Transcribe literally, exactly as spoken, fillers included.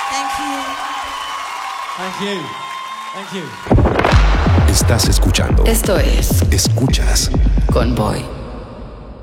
Thank you. Thank you. Thank you. Estás escuchando. Esto es Escuchas Convoy.